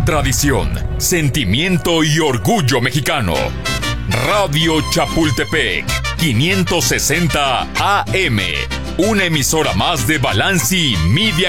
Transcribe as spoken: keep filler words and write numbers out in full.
tradición, sentimiento y orgullo mexicano. Radio Chapultepec, quinientos sesenta A M, una emisora más de Balanci Media